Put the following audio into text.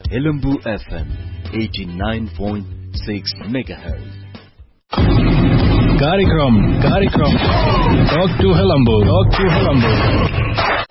Helambu FM 89.6 MHz. कार्यक्रम talk to Helambu